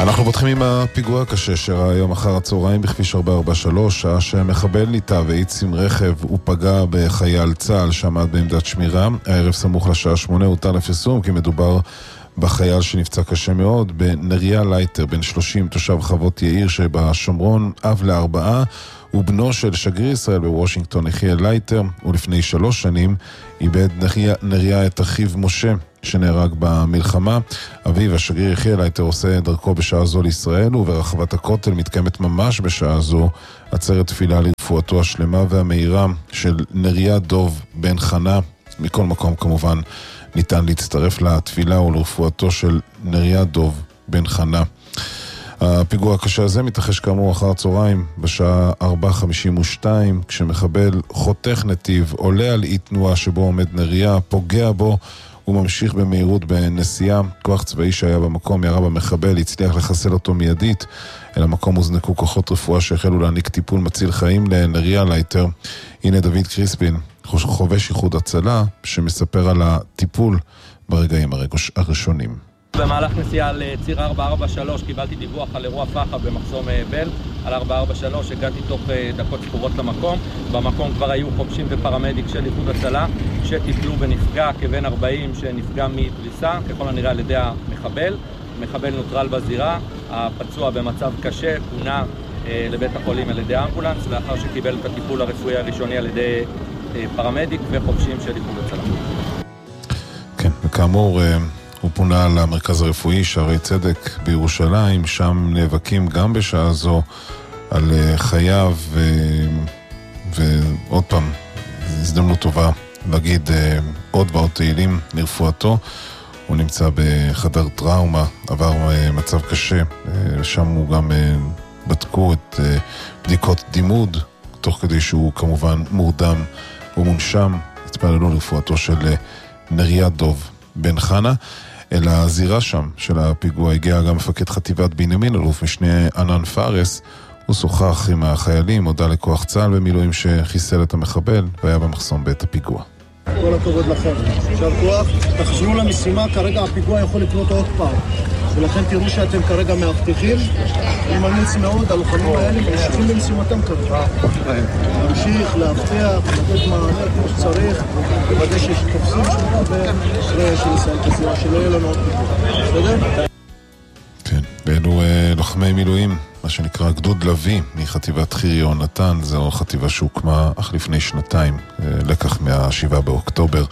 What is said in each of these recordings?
אנחנו פותחים עם הפיגוע הקשה שראה היום אחר הצהריים בכביש 443, שעה שמחבל ניטה והאיץ עם רכב ופגע בחייל צה"ל שעמד בעמדת שמירה. הערב סמוך לשעה 8 הותר לפרסום כי מדובר בחייל שנפצע קשה מאוד, בנריה לייטר, בן 30, תושב חוות יאיר שבשומרון, אב לארבעה, ובנו של שגריר ישראל בוושינגטון, יחיאל לייטר, ולפני 3 שנים איבד נריה את אחיו משה, שנהרג במלחמה. אביו, השגריר יחיאל לייטר, עושה דרכו בשעה זו לישראל, וברחבת הכותל מתקיימת ממש בשעה זו עצרת תפילה לרפואתו השלמה והמהירה של נריה דוב בן חנה. מכל מקום כמובן ניתן להצטרף לתפילה ולרפואתו של נריה דוב בן חנה. הפיגוע הקשה הזה מתרחש כאמור אחר הצהריים בשעה 4:52, כשמחבל חותך נתיב, עולה על אי תנועה שבו עומד נריה, פוגע בו וממשיך במהירות בנסיעה. כוח צבאי שהיה במקום ירה במחבל, הצליח לחסל אותו מיידית. אל המקום הוזנקו כוחות רפואה שהחלו להעניק טיפול מציל חיים לנריה לייטר. הנה דוד קריספין, חובש איחוד הצלה, שמספר על הטיפול ברגעים הראשונים. במהלך נסיעה לציר 443 קיבלתי דיווח על אירוע פח"ע במחסום בל על 443, הגעתי תוך דקות ספורות למקום. במקום כבר היו חובשים ופרמדיק של איחוד הצלה שטיפלו בנפגע כבן 40 שנפגע מדריסה, ככל הנראה על ידי המחבל. המחבל נוטרל בזירה, הפצוע במצב קשה פונה לבית החולים על ידי אמבולנס לאחר שקיבל את הטיפול הרפואי הראשוני על ידי פרמדיק וחובשים של איחוד הצלה. כן, וכאמור הוא פונה למרכז הרפואי שערי צדק בירושלים, שם נאבקים גם בשעה זו על חייו, ועוד פעם, הזדמנות טובה להגיד עוד ועוד תהילים לרפואתו. הוא נמצא בחדר טראומה, עבר מצב קשה, שם הוא גם בדקו את בדיקות דימוד, תוך כדי שהוא כמובן מורדם ומונשם. התפללו לרפואתו של נריה דוב בן חנה. אל הזירה שם של הפיגוע הגיע גם מפקד חטיבת בנימין, אלוף משנה ענן פארס. הוא שוחח עם החיילים, הודע לכוח צה"ל במילואים שחיסל את המחבל והיה במחסום בעת הפיגוע. כל הכבוד לכם, יישר כוח, תחזרו למשימה, כרגע הפיגוע יכול לקרות עוד פעם, ולכן תראו שאתם כרגע מאבטחים. אני ממליץ מאוד, הלוחמים האלה ממשיכים במשימתם כרגע, להמשיך, להבטח, לתת מענה כמו שצריך, לוודא שיש תופסים שלך ואחרי שנסיים את הסירה, שלא יהיה לנו עוד פיגוע. בסדר? כן, ואלו לוחמי מילואים, מה שנקרא גדוד לוי מחטיבת חירי יונתן. זו חטיבה שהוקמה אך לפני 2 לקח מה-7 באוקטובר,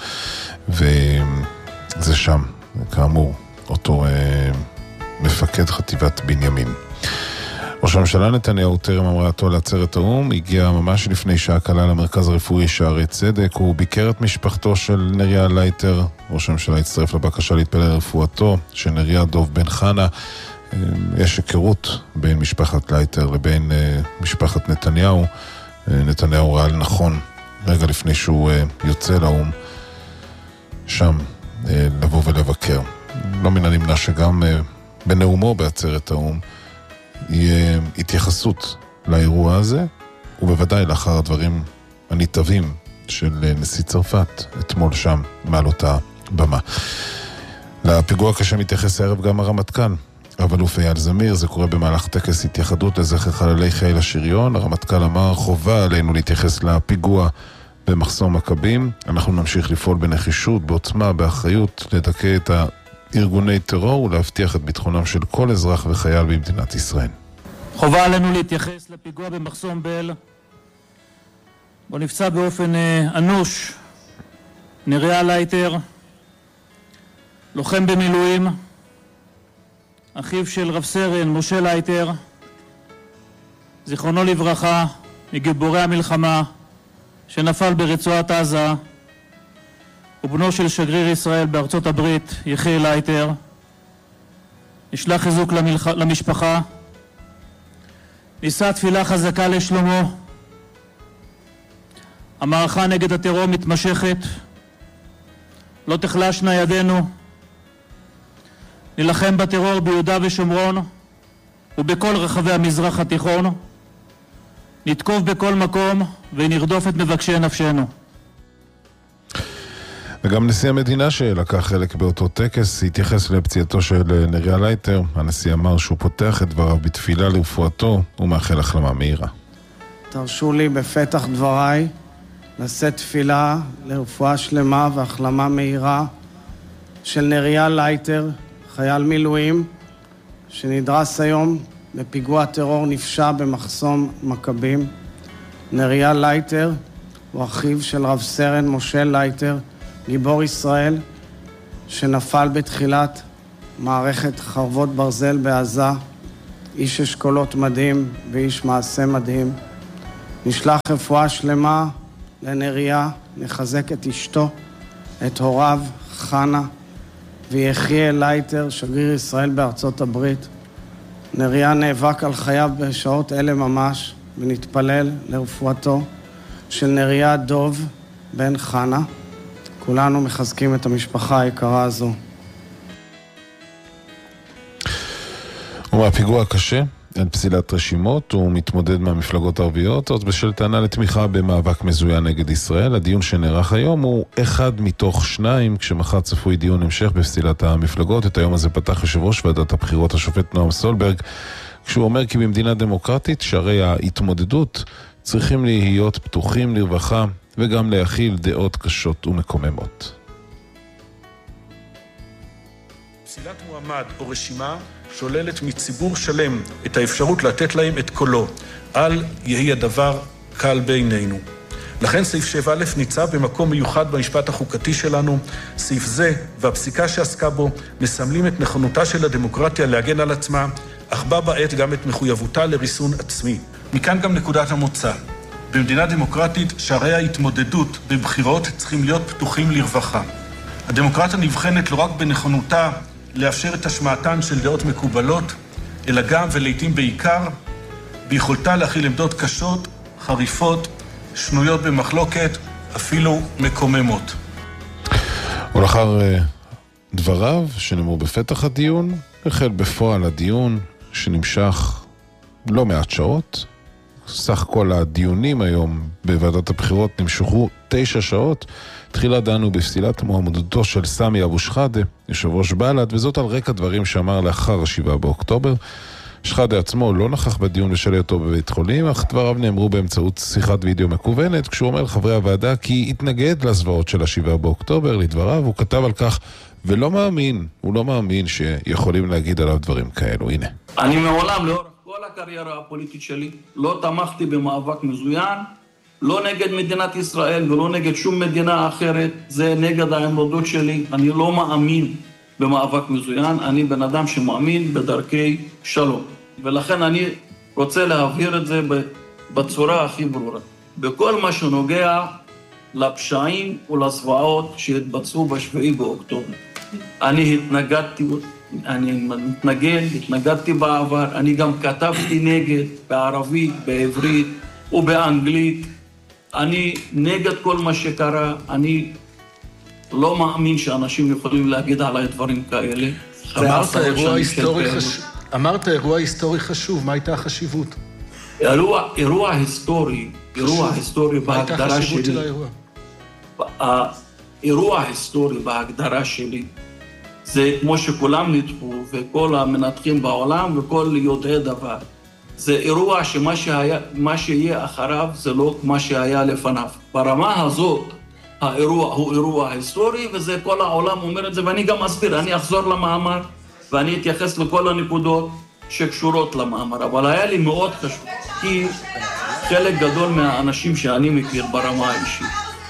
וזה שם, כאמור, אותו מפקד חטיבת בנימין. ראש הממשלה נתניהו טרם המראתו לעצרת האו"ם הגיע ממש לפני שעה קלה למרכז הרפואי שערי צדק. הוא ביקר את משפחתו של נריה לייטר. ראש הממשלה הצטרף לבקשה להתפלל לרפואתו של נריה דוב בן חנה. יש היכרות בין משפחת לייטר לבין משפחת נתניהו. נתניהו ראה לנכון רגע לפני שהוא יוצא לאו"ם שם לבוא ולבקר. לא מן הנמנע שגם בנאומו בעצרת האו"ם יהיה התייחסות לאירוע הזה, ובוודאי לאחר הדברים הניטבים של נשיא צרפת אתמול שם מעל אותה במה. לפיגוע הקשה מתייחס הערב גם הרמטכ"ל רב אלוף אייל זמיר. זה קורה במהלך טקס התייחדות לזכר חללי חיל השריון. הרמטכ"ל אמר חובה עלינו להתייחס לפיגוע במחסום מכבים. אנחנו נמשיך לפעול בנחישות, בעוצמה, באחריות, לדכא את ארגוני טרור ולהבטיח את ביטחונם של כל אזרח וחייל במדינת ישראל. חובה עלינו להתייחס לפיגוע במחסום בל, בו נפצע באופן אנוש נריה לייטר, לוחם במילואים, אחיו של רב סרן משה לייטר, זיכרונו לברכה, מגיבורי המלחמה שנפל ברצועת עזה, ובנו של שגריר ישראל בארצות הברית, יחיאל לייטר. נשלח חיזוק למשפחה, נישא תפילה חזקה לשלומו. המערכה נגד הטרור מתמשכת, לא תחלשנה ידינו. נלחם בטרור ביהודה ושומרון ובכל רחבי המזרח התיכון. נתקוף בכל מקום ונרדוף את מבקשי נפשנו. וגם נשיא המדינה שלקח חלק באותו טקס התייחס לפציעתו של נריה לייטר. הנשיא אמר שהוא פותח את דבריו בתפילה לרפואתו ומאחל החלמה מהירה. תרשו לי בפתח דבריי לשאת תפילה לרפואה שלמה והחלמה מהירה של נריה לייטר, חייל מילואים שנדרס היום בפיגוע טרור נפשע במחסום מכבים. נריה לייטר הוא אחיו של רב סרן משה לייטר, גיבור ישראל, שנפל בתחילת מערכת חרבות ברזל בעזה, איש אשכולות מדהים ואיש מעשה מדהים. נשלח רפואה שלמה לנריה, נחזק את אשתו, את הוריו, חנה, ויחיה לייטר, שגריר ישראל בארצות הברית. נריה נאבק על חייו בשעות אלה ממש, ונתפלל לרפואתו של נריה דוב בן חנה. כולנו מחזקים את המשפחה היקרה הזו. ומהפיגוע הקשה, על פסילת רשימות, הוא מתמודד מהמפלגות הערביות, עוד בשל טענה לתמיכה במאבק מזוין נגד ישראל. הדיון שנערך היום הוא אחד מתוך שניים, כשמחר צפוי דיון המשך בפסילת המפלגות. את היום הזה פתח יושב ראש ועדת הבחירות השופט נועם סולברג, כשהוא אומר כי במדינה דמוקרטית שערי ההתמודדות צריכים להיות פתוחים לרווחה וגם להכיל דעות קשות ומקוממות. פסילת מועמד או רשימה שוללת מציבור שלם את האפשרות לתת להם את קולו, אל יהי הדבר קל בינינו. לכן סעיף 7א ניצב במקום מיוחד במשפט החוקתי שלנו. סעיף זה והפסיקה שעסקה בו מסמלים את נכונותה של הדמוקרטיה להגן על עצמה, אך בה בעת גם את מחויבותה לריסון עצמי. מכאן גם נקודת המוצא. במדינה דמוקרטית שערי ההתמודדות בבחירות צריכים להיות פתוחים לרווחה. הדמוקרטיה נבחנת לא רק בנכונותה לאפשר את השמעתן של דעות מקובלות, אלא גם ולעיתים בעיקר ביכולתה להכיל עמדות קשות, חריפות, שנויות במחלוקת, אפילו מקוממות. ולאחר דבריו שנאמרו בפתח הדיון, החל בפועל הדיון שנמשך לא מעט שעות. סך כל הדיונים היום בוועדת הבחירות נמשכו 9 שעות. תחילה דנו בפסילת מועמדותו של סמי אבו שחאדה, יושב ראש בל"ד, וזאת על רקע דברים שאמר לאחר 7 באוקטובר. שחאדה עצמו לא נכח בדיון בשל היותו בבית חולים, אך דבריו נאמרו באמצעות שיחת וידאו מקוונת, כשהוא אומר לחברי הוועדה כי התנגד לזוועות של 7 באוקטובר. לדבריו הוא כתב על כך ולא מאמין, הוא לא מאמין שיכולים להגיד עליו דברים כאלו. הנה. אני מעולם לאורך כל הקריירה הפוליטית שלי לא תמכתי במאבק מזוין, לא נגד מדינת ישראל ולא נגד שום מדינה אחרת. זה נגד העמדות שלי. אני לא מאמין במאבק מזוין, אני בן אדם שמאמין בדרכי שלום. ולכן אני רוצה להבהיר את זה בצורה הכי ברורה. בכל מה שנוגע לפשעים ולזוועות שהתבצעו ב7 באוקטובר. אני התנגדתי בעבר, אני גם כתבתי נגד בערבית, בעברית ובאנגלית. אני נגד כל מה שקרה, אני לא מאמין שאנשים יכולים להגיד עליי דברים כאלה. אמרת אירוע היסטורי חשוב, מה הייתה החשיבות? אירוע היסטורי בהגדרה שלי. האירוע ההיסטורי בהגדרה שלי זה כמו שכולם נדחו וכל המנתחים בעולם וכל יודעי דבר. זה אירוע שמה שיהיה אחריו זה לא מה שהיה לפניו. ברמה הזאת האירוע הוא אירוע היסטורי, וזה כל העולם אומר את זה, ואני גם אסביר, אני אחזור למאמר ואני אתייחס לכל הנקודות שקשורות למאמר. אבל היה לי מאוד חשוב, כי חלק גדול מהאנשים שאני מכיר ברמה האישית.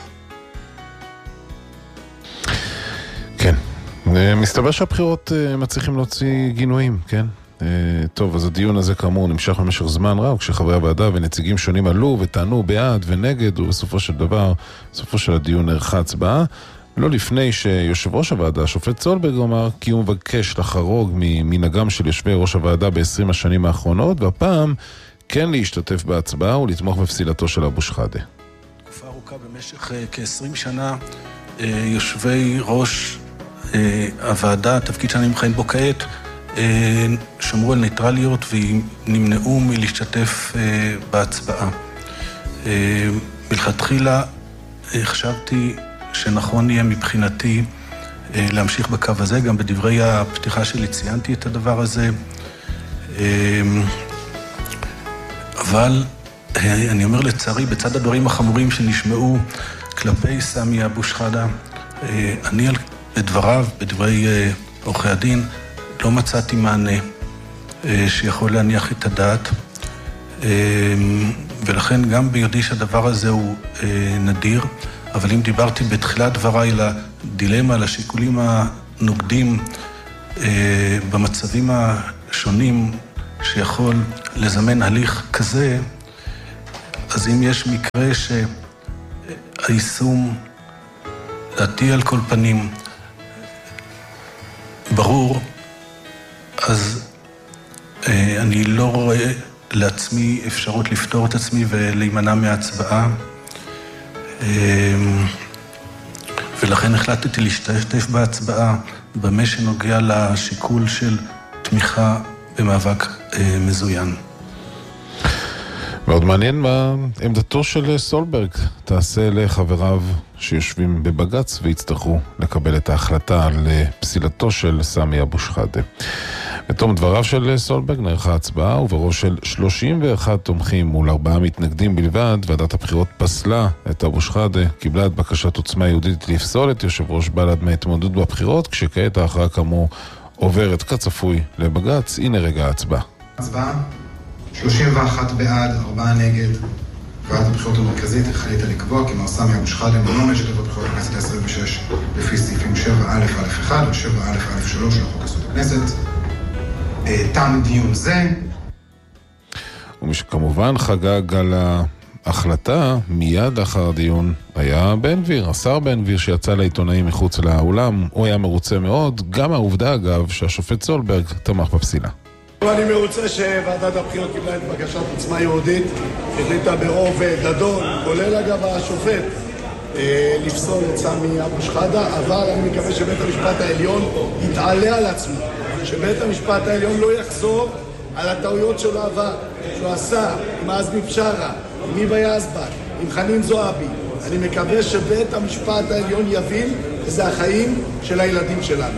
כן, מסתבר שהבחירות מצליחים להוציא גינויים, כן? טוב, אז הדיון הזה כאמור נמשך במשך זמן רב, כשחברי הוועדה ונציגים שונים עלו וטענו בעד ונגד, ובסופו של דבר, בסופו של הדיון נערכה הצבעה, לא לפני שיושב ראש הוועדה, השופט סולברג, אמר כי הוא מבקש לחרוג ממנהגם של יושבי ראש הוועדה ב-20 השנים האחרונות, והפעם כן להשתתף בהצבעה ולתמוך בפסילתו של אבו שחאדה. תקופה ארוכה במשך כ-20 שנה, יושבי ראש הוועדה, תפקיד שאני מכהן בו כעת, שמרו על ניטרליות ונמנעו מלהשתתף בהצבעה. מלכתחילה חשבתי שנכון יהיה מבחינתי להמשיך בקו הזה. גם בדברי הפתיחה שלי ציינתי את הדבר הזה. אבל אני אומר לצערי, בצד הדברים החמורים שנשמעו כלפי סמי אבו שחאדה, אני לדבריו, בדברי עורכי הדין, לא מצאתי מענה שיכול להניח את הדעת, ולכן גם ביודעי שהדבר הזה הוא נדיר, אבל אם דיברתי בתחילת דבריי על הדילמה, על השיקולים הנוגדים במצבים השונים שיכול לזמן הליך כזה, אז אם יש מקרה שהיישום דעתי על כל פנים ברור, אז אני לא רואה לעצמי אפשרות לפתור את עצמי ולהימנע מההצבעה, ולכן החלטתי להשתתף בהצבעה במה שנוגע לשיקול של תמיכה במאבק מזוין. מאוד מעניין מה עמדתו של סולברג תעשה לחבריו שיושבים בבגץ ויצטרכו לקבל את ההחלטה על פסילתו של סמי אבו שחאדה. בתום דבריו של סולברג נערכה הצבעה, ובראש של 31 תומכים מול 4 מתנגדים בלבד, ועדת הבחירות פסלה את אבו שחאדה, קיבלה את בקשת עוצמה יהודית לפסול את יושב ראש בל"ד מההתמודדות בבחירות, כשכעת ההכרעה כאמור עוברת כצפוי לבג"ץ. הנה רגע ההצבעה. הצבעה 31 בעד, 4 נגד. ועדת הבחירות המרכזית החליטה לקבוע כי מר סמי אבו שחאדה אינו עומד לטובת בחירות הכנסת ה-26 לפי סעיפים 7א(א1) ו-7א(א3) לחוק יסוד הכנסת. תם דיון זה. ומי שכמובן חגג על ההחלטה מיד לאחר הדיון היה בן גביר, השר בן גביר, שיצא לעיתונאים מחוץ לאולם. הוא היה מרוצה מאוד, גם העובדה אגב שהשופט סולברג תמך בפסילה. אני מרוצה שוועדת הבחירות קיבלה את בקשת עוצמה יהודית, החליטה ברוב גדול, כולל אגב השופט, לפסול את סמי אבו שחאדה, אבל אני מקווה שבית המשפט העליון יתעלה על עצמו, שבית המשפט העליון לא יחזור על הטעויות של העבר, שהוא עשה עם עזמי בשארה, עם היבא יזבק, עם חנין זועבי. אני מקווה שבית המשפט העליון יבין שזה החיים של הילדים שלנו.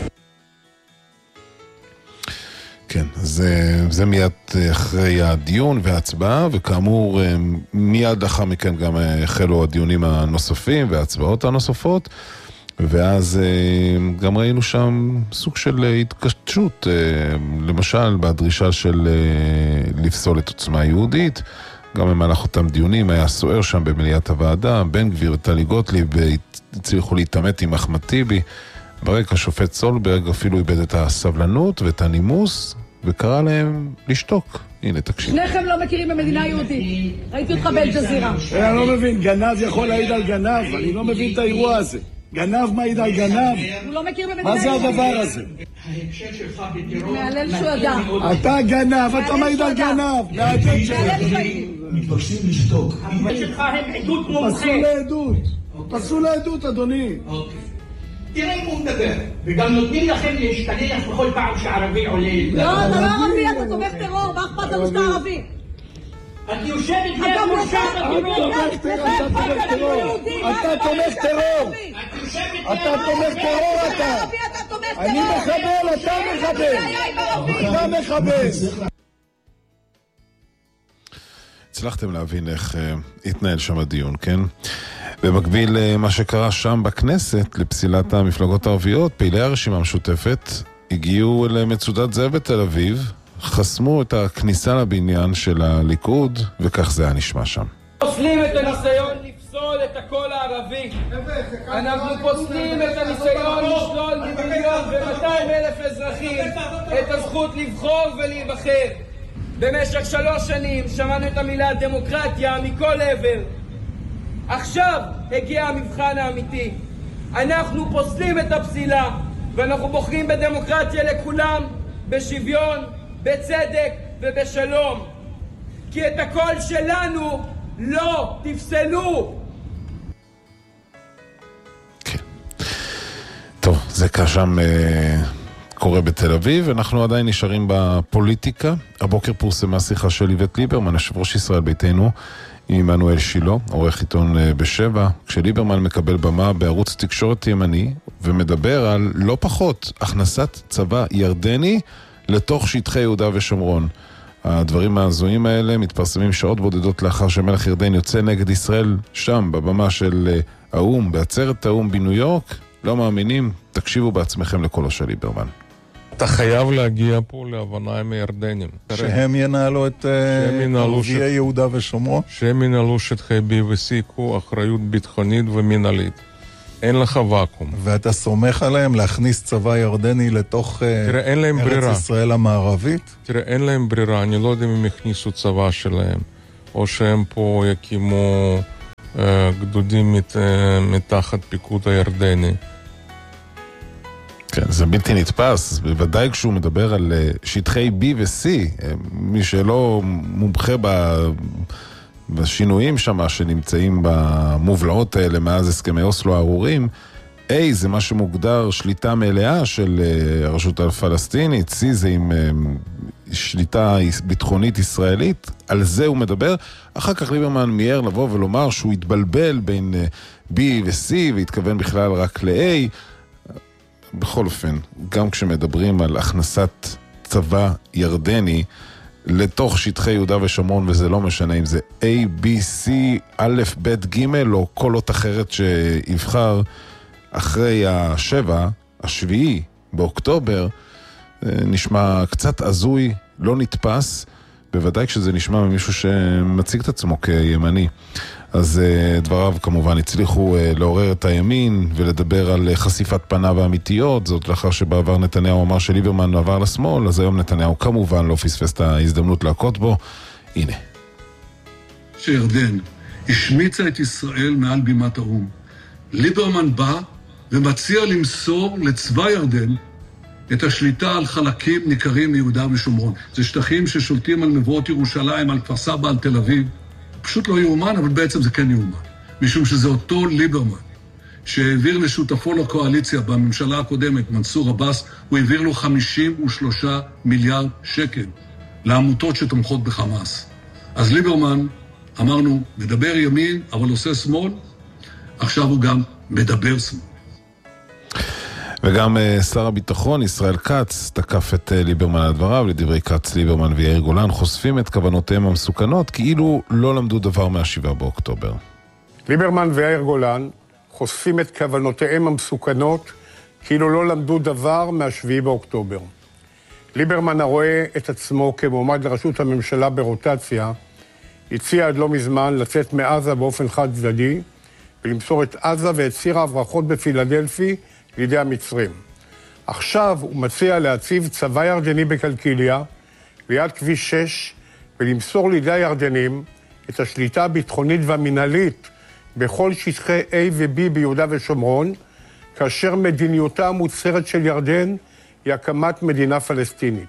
כן, זה מיד אחרי הדיון וההצבעה, וכאמור מיד לאחר מכן גם החלו הדיונים הנוספים וההצבעות הנוספות, ואז גם ראינו שם סוג של התקשות, למשל בדרישה של לפסול את עוצמה יהודית. גם במהלך אותם דיונים היה סוער שם במליאת הוועדה, בן גביר וטלי גוטליב הצליחו להתעמת עם אחמד טיבי. ברקע השופט סולברג אפילו איבד את הסבלנות ואת הנימוס וקרא להם לשתוק. הנה תקשיב. שניכם לא מכירים במדינה יהודית. ראיתי אותך באל-ג'זירה. אני לא מבין, גנב יכול להעיד על גנב, אני לא מבין את האירוע הזה. גנב מעיד על גנב? הוא לא מכיר במדינה יהודית. מה זה הדבר הזה? ההקשר שלך בטרור... מהלל שהוא ידע. אתה גנב, אתה מעיד על גנב. מהלל שלך. מתבקשים לשתוק. ההקשר שלך הם עדות מומחה. פסול לעדות. פסול לעדות, אדוני. אוקיי. תראה אם הוא מדבר, וגם נותנים לכם להשתלח בכל פעם שערבי עולה. לא, אתה לא ערבי, אתה תומך טרור, מה אכפת לנו שאתה ערבי? את יושבת ליד מורשעת הטרור. אתה תומך טרור. אתה תומך טרור, אתה. אני מחבל, אתה מחבל. אתה מחבל. הצלחתם להבין איך התנהל שם הדיון, כן? במקביל למה שקרה שם בכנסת לפסילת המפלגות הערביות, פעילי הרשימה המשותפת הגיעו למצודת זאב בתל אביב, חסמו את הכניסה לבניין של הליכוד, וכך זה היה נשמע שם. פוסלים את הניסיון לפסול את הקול הערבי. אנחנו פוסלים את הניסיון לשלול מ1,200,000 אזרחים את הזכות לבחור ולהיבחר. במשך 3 שנים שמענו את המילה דמוקרטיה מכל עבר. עכשיו הגיע המבחן האמיתי. אנחנו פוסלים את הפסילה, ואנחנו בוחרים בדמוקרטיה לכולם, בשוויון, בצדק ובשלום. כי את הקול שלנו לא תפסלו. כן. טוב, זה כשם קורה בתל אביב. אנחנו עדיין נשארים בפוליטיקה. הבוקר פורסמה שיחה של איווט ליברמן, יושב ראש ישראל ביתנו, עם עמנואל שילה, עורך עיתון בשבע, כשליברמן מקבל במה בערוץ תקשורת ימני, ומדבר על לא פחות הכנסת צבא ירדני לתוך שטחי יהודה ושומרון. הדברים ההזויים האלה מתפרסמים שעות בודדות לאחר שמלך ירדן יוצא נגד ישראל שם, בבמה של האום, בעצרת האום בניו יורק. לא מאמינים? תקשיבו בעצמכם לקולו של ליברמן. אתה חייב להגיע פה להבנה עם הירדנים. שהם ינהלו את ערביי יהודה ושומרון? שהם ינהלו שטחי B ו-C, קחו אחריות ביטחונית ומנהלית. אין לך ואקום. ואתה סומך עליהם להכניס צבא ירדני לתוך ארץ ישראל המערבית? תראה, אין להם ברירה. אני לא יודע אם הם יכניסו צבא שלהם, או שהם פה יקימו גדודים מתחת פיקוד הירדני. כן, זה בלתי נתפס, בוודאי כשהוא מדבר על שטחי B ו-C, מי שלא מומחה בשינויים שם שנמצאים במובלעות האלה מאז הסכמי אוסלו הארורים, A זה מה שמוגדר שליטה מלאה של הרשות הפלסטינית, C זה עם שליטה ביטחונית ישראלית, על זה הוא מדבר. אחר כך ליברמן מיהר לבוא ולומר שהוא התבלבל בין B ו-C והתכוון בכלל רק ל-A. בכל אופן, גם כשמדברים על הכנסת צבא ירדני לתוך שטחי יהודה ושומרון, וזה לא משנה אם זה A, B, C, א', ב', ג' או כל אות אחרת שיבחר אחרי השביעי באוקטובר, נשמע קצת עזוי, לא נתפס, בוודאי כשזה נשמע ממישהו שמציג את עצמו כימני. אז דבריו כמובן הצליחו לעורר את הימין ולדבר על חשיפת פניו האמיתיות, זאת לאחר שבעבר נתניהו אמר שליברמן עבר לשמאל, אז היום נתניהו כמובן לא פספס את ההזדמנות להכות בו. הנה. שירדן השמיצה את ישראל מעל בימת האום. ליברמן בא ומציע למסור לצבא ירדן את השליטה על חלקים ניכרים מיהודה ושומרון. זה שטחים ששולטים על מבואות ירושלים, על כפר סבא, על תל אביב. פשוט לא יאומן, אבל בעצם זה כן יאומן. משום שזה אותו ליברמן שהעביר לשותפו לקואליציה בממשלה הקודמת, מנסור עבאס, הוא העביר לו 53 מיליארד שקל לעמותות שתומכות בחמאס. אז ליברמן, אמרנו, מדבר ימין, אבל עושה שמאל, עכשיו הוא גם מדבר שמאל. וגם שר הביטחון ישראל כץ תקף את ליברמן על דבריו. לדברי כץ, ליברמן ויאיר גולן חושפים את כוונותיהם המסוכנות כאילו לא למדו דבר מה-7 באוקטובר. ליברמן ויאיר גולן חושפים את כוונותיהם המסוכנות כאילו לא למדו דבר מה-7 באוקטובר. ליברמן הרואה את עצמו כמועמד לראשות הממשלה ברוטציה, הציע עד לא מזמן לצאת מעזה באופן חד צדדי ולמסור את עזה ואת ציר ההברחות בפילדלפי לידי המצרים. עכשיו הוא מציע להציב צבא ירדני בקלקיליה ליד כביש 6 ולמסור לידי הירדנים את השליטה הביטחונית והמנהלית בכל שטחי A ו-B ביהודה ושומרון, כאשר מדיניותה המוצהרת של ירדן היא הקמת מדינה פלסטינית.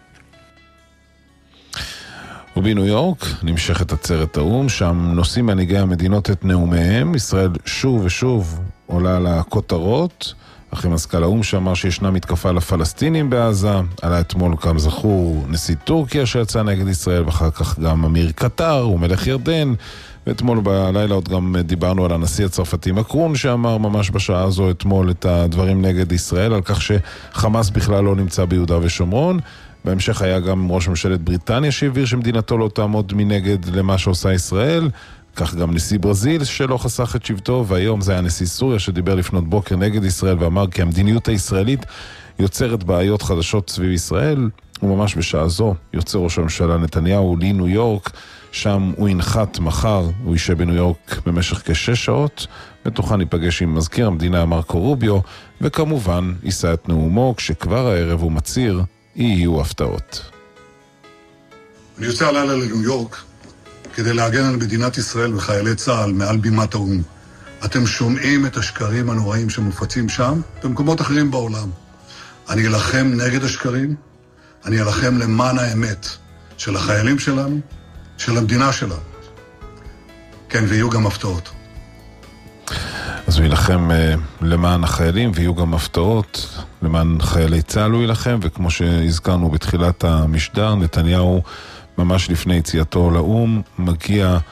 ובניו יורק נמשכת עצרת האום, שם נושאים מנהיגי המדינות את נאומיהם. ישראל שוב ושוב עולה על הכותרות, אחרי מזכ"ל האום שאמר שישנה מתקפה לפלסטינים בעזה, עלה אתמול גם זכור נשיא טורקיה שיצא נגד ישראל, ואחר כך גם אמיר קטר ומלך ירדן, ואתמול בלילה עוד גם דיברנו על הנשיא הצרפתי מקרון שאמר ממש בשעה הזו אתמול את הדברים נגד ישראל, על כך שחמאס בכלל לא נמצא ביהודה ושומרון. בהמשך היה גם ראש ממשלת בריטניה שהבהיר שמדינתו לא תעמוד מנגד למה שעושה ישראל, כך גם נשיא ברזיל שלא חסך את שבטו, והיום זה היה נשיא סוריה שדיבר לפנות בוקר נגד ישראל ואמר כי המדיניות הישראלית יוצרת בעיות חדשות סביב ישראל. וממש בשעה זו יוצא ראש הממשלה נתניהו לניו יורק, שם הוא ינחת מחר, הוא יישב בניו יורק במשך כ6 שעות, בתוכן ייפגש עם מזכיר המדינה מרקו רוביו, וכמובן יישא את נאומו כשכבר הערב הוא מצהיר יהיו הפתעות. אני יוצא הלילה לניו יורק כדי להגן על מדינת ישראל וחיילי צה"ל מעל בימת האום. אתם שומעים את השקרים הנוראים שמופצים שם במקומות אחרים בעולם. אני אלחם נגד השקרים, אני אלחם למען האמת של החיילים שלנו, של המדינה שלנו. כן, ויהיו גם הפתעות. אז הוא ילחם למען החיילים ויהיו גם הפתעות, למען חיילי צה"ל הוא ילחם, וכמו שהזכרנו בתחילת המשדר, נתניהו ממש לפני יציאתו לאום מגיע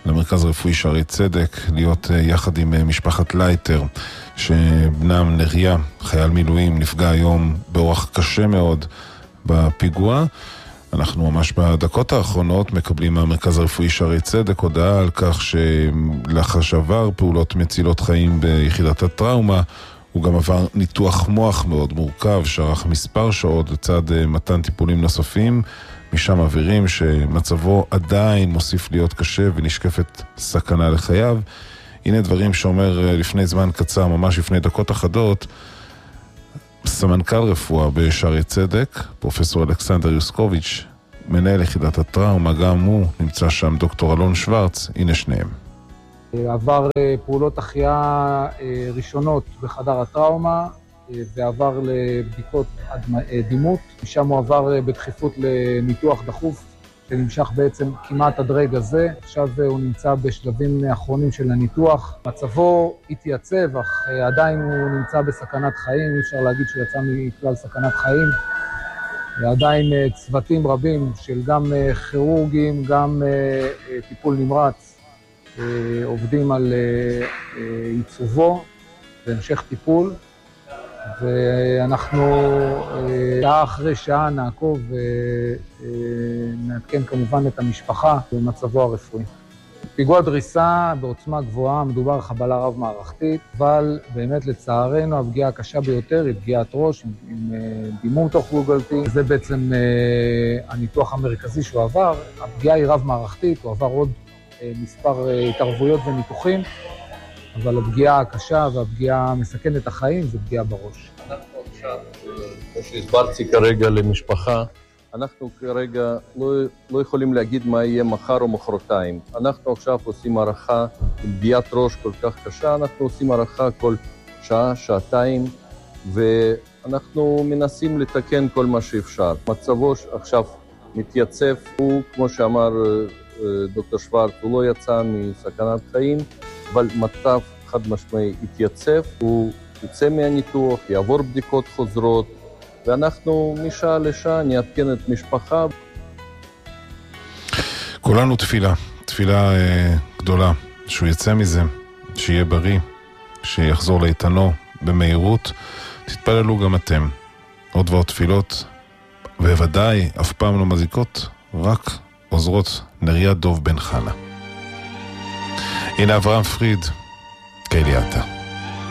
למרכז הרפואי שערי צדק, להיות יחד עם משפחת לייטר, שבנם נריה, חייל מילואים, נפגע היום באורח קשה מאוד בפיגוע. אנחנו ממש בדקות האחרונות מקבלים מהמרכז הרפואי שערי צדק הודעה על כך שלאחר שעבר פעולות מצילות חיים ביחידת הטראומה, הוא גם עבר ניתוח מוח מאוד מורכב, שערך מספר שעות לצד מתן טיפולים נוספים. משם מעבירים שמצבו עדיין מוסיף להיות קשה ונשקפת סכנה לחייו. הנה דברים שאומר לפני זמן קצר, ממש לפני דקות אחדות, סמנכ"ל רפואה בשערי צדק, פרופסור אלכסנדר יוסקוביץ', מנהל יחידת הטראומה, גם הוא נמצא שם, דוקטור אלון שוורץ, הנה שניהם. עבר פעולות החייאה ראשונות בחדר הטראומה, ועבר לבדיקות דימות, משם הוא עבר בדחיפות לניתוח דחוף, שנמשך בעצם כמעט עד רגע זה. עכשיו הוא נמצא בשלבים האחרונים של הניתוח. מצבו התייצב, אך עדיין הוא נמצא בסכנת חיים, אי אפשר להגיד שהוא יצא מכלל סכנת חיים. ועדיין צוותים רבים של גם כירורגים, גם טיפול נמרץ, עובדים על ייצובו והמשך טיפול. ואנחנו שעה אחרי שעה נעקוב ונעדכן כמובן את המשפחה במצבו הרפואי. פיגוע דריסה בעוצמה גבוהה, מדובר חבלה רב מערכתית, אבל באמת לצערנו הפגיעה הקשה ביותר היא פגיעת ראש עם דימום תוך גולגלתי. זה בעצם הניתוח המרכזי שהוא עבר. הפגיעה היא רב מערכתית, הוא עבר עוד מספר התערבויות וניתוחים, אבל הפגיעה הקשה והפגיעה המסכנת החיים זה פגיעה בראש. אנחנו עכשיו, כמו שהסברתי כרגע למשפחה, אנחנו כרגע לא יכולים להגיד מה יהיה מחר או מחרתיים. אנחנו עכשיו עושים הערכה בפגיעת ראש כל כך קשה, אנחנו עושים הערכה כל שעה, שעתיים, ואנחנו מנסים לתקן כל מה שאפשר. מצבו עכשיו מתייצב, הוא, כמו שאמר דוקטור שוורץ, הוא לא יצא מסכנת חיים, אבל מצב חד משמעי התייצב, הוא יצא מהניתוח, יעבור בדיקות חוזרות, ואנחנו משעה לשעה נעדכן את משפחה. כולנו תפילה גדולה, שהוא יצא מזה, שיהיה בריא, שיחזור לאיתנו במהירות. תתפללו גם אתם. עוד ועוד תפילות, ובוודאי אף פעם לא מזיקות, רק עוזרות. נריה דוב בן חנה. הנה אברהם פריד, קהיליאטה.